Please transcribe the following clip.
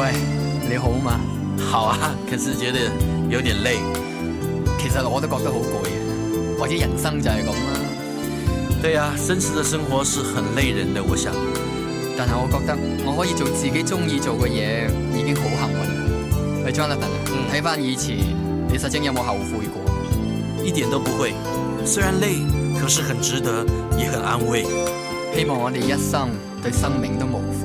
喂，你好嘛？ 好啊，可是覺得有點累。 其實我都覺得好攰嘅，或者人生就係咁啦。 對啊，真實的生活是很累人的，我想。 但係我覺得我可以做自己中意做嘅嘢，已經好幸運。喂 Jonathan，睇翻以前，你實證有冇後悔過？ 一點都不會，雖然累，可是很值得，也很安慰。 希望我哋一生對生命都無悔。